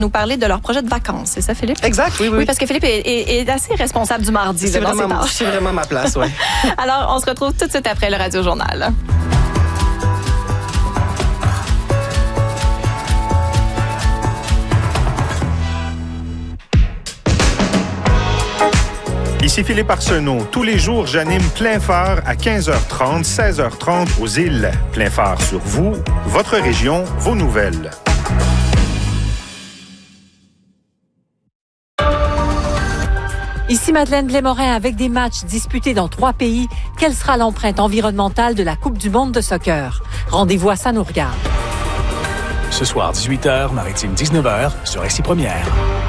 nous parler de leur projet de vacances, c'est ça, Philippe? Exact, oui. Oui, parce que Philippe est assez responsable du mardi. C'est vraiment ma place, oui. Alors, on se retrouve tout de suite après le Radio Journal. Ici Philippe Arsenault. Tous les jours, j'anime Plein Phare à 15h30, 16h30 aux îles. Plein Phare sur vous, votre région, vos nouvelles. Ici Madeleine Blais-Morin avec des matchs disputés dans 3 pays. Quelle sera l'empreinte environnementale de la Coupe du monde de soccer? Rendez-vous à Ça nous regarde. Ce soir, 18h, Maritime 19h, sur RCI Première.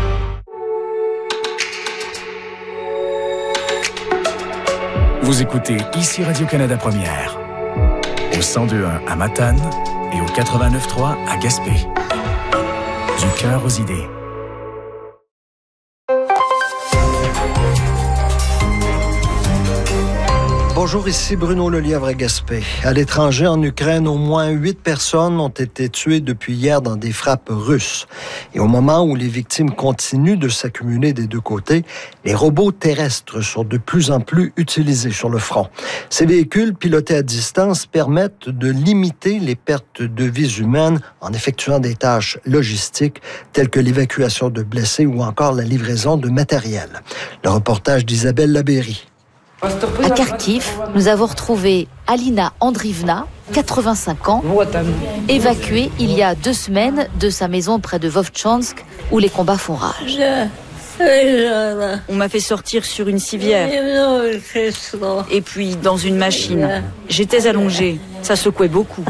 Vous écoutez ici Radio-Canada Première, au 102.1 à Matane et au 89.3 à Gaspé. Du cœur aux idées. Bonjour, ici Bruno Lelièvre à Gaspé. À l'étranger, en Ukraine, au moins 8 personnes ont été tuées depuis hier dans des frappes russes. Et au moment où les victimes continuent de s'accumuler des deux côtés, les robots terrestres sont de plus en plus utilisés sur le front. Ces véhicules pilotés à distance permettent de limiter les pertes de vies humaines en effectuant des tâches logistiques telles que l'évacuation de blessés ou encore la livraison de matériel. Le reportage d'Isabelle Labéry. À Kharkiv, nous avons retrouvé Alina Andrievna, 85 ans, évacuée il y a 2 semaines de sa maison près de Vovchansk, où les combats font rage. On m'a fait sortir sur une civière et puis dans une machine. J'étais allongée, ça secouait beaucoup.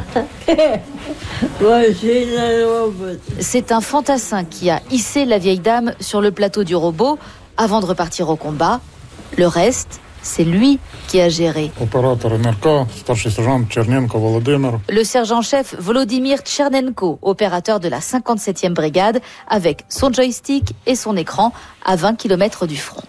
C'est un fantassin qui a hissé la vieille dame sur le plateau du robot avant de repartir au combat. Le reste, c'est lui qui a géré. Le sergent-chef Volodymyr Tchernenko, opérateur de la 57e brigade, avec son joystick et son écran à 20 km du front.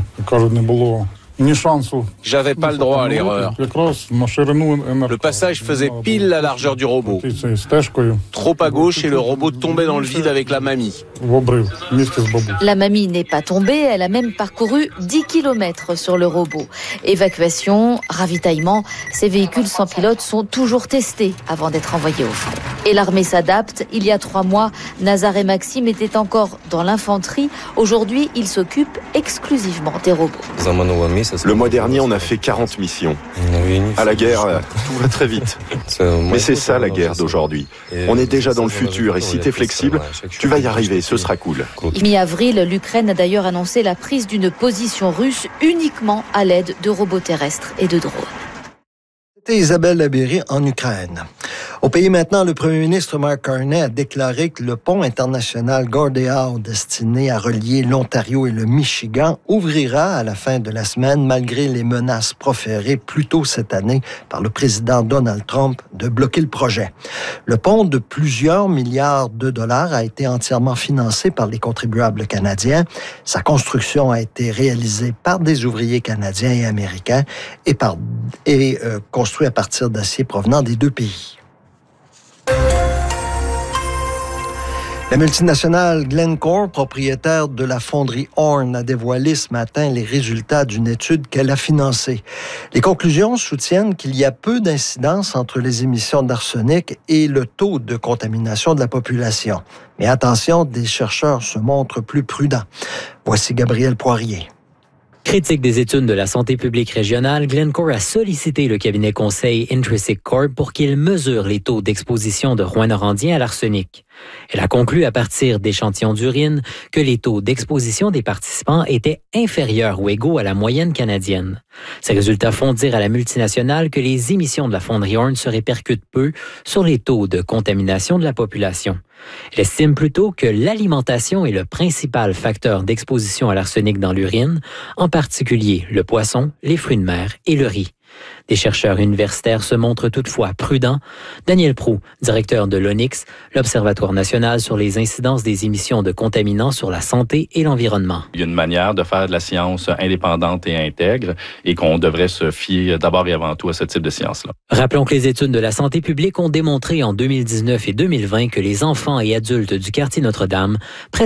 J'avais pas le droit à l'erreur. Le passage faisait pile la largeur du robot. Trop à gauche et le robot tombait dans le vide avec la mamie. La mamie n'est pas tombée, elle a même parcouru 10 km sur le robot. Évacuation, ravitaillement, ces véhicules sans pilote sont toujours testés avant d'être envoyés au front. Et l'armée s'adapte. Il y a 3 mois, Nazar et Maxime étaient encore dans l'infanterie. Aujourd'hui, ils s'occupent exclusivement des robots. Le mois dernier, on a fait 40 missions. À la guerre, tout va très vite. Mais c'est ça la guerre d'aujourd'hui. On est déjà dans le futur et si t'es flexible, tu vas y arriver, ce sera cool. Mi-avril, l'Ukraine a d'ailleurs annoncé la prise d'une position russe uniquement à l'aide de robots terrestres et de drones. C'était Isabelle Labéry en Ukraine. Au pays maintenant, le premier ministre Mark Carney a déclaré que le pont international Gordie Howe, destiné à relier l'Ontario et le Michigan, ouvrira à la fin de la semaine, malgré les menaces proférées plus tôt cette année par le président Donald Trump de bloquer le projet. Le pont de plusieurs milliards de dollars a été entièrement financé par les contribuables canadiens. Sa construction a été réalisée par des ouvriers canadiens et américains et construit à partir d'acier provenant des deux pays. La multinationale Glencore, propriétaire de la fonderie Horn, a dévoilé ce matin les résultats d'une étude qu'elle a financée. Les conclusions soutiennent qu'il y a peu d'incidence entre les émissions d'arsenic et le taux de contamination de la population. Mais attention, des chercheurs se montrent plus prudents. Voici Gabriel Poirier. Critique des études de la santé publique régionale, Glencore a sollicité le cabinet conseil Intrinsic Corp pour qu'il mesure les taux d'exposition de Rouyn-Norandien à l'arsenic. Elle a conclu à partir d'échantillons d'urine que les taux d'exposition des participants étaient inférieurs ou égaux à la moyenne canadienne. Ces résultats font dire à la multinationale que les émissions de la fonderie Horn se répercutent peu sur les taux de contamination de la population. Elle estime plutôt que l'alimentation est le principal facteur d'exposition à l'arsenic dans l'urine, en particulier le poisson, les fruits de mer et le riz. Des chercheurs universitaires se montrent toutefois prudents. Daniel Proulx, directeur de l'ONYX, l'Observatoire national sur les incidences des émissions de contaminants sur la santé et l'environnement. Il y a une manière de faire de la science indépendante et intègre et qu'on devrait se fier d'abord et avant tout à ce type de science-là. Rappelons que les études de la santé publique ont démontré en 2019 et 2020 que les enfants et adultes du quartier Notre-Dame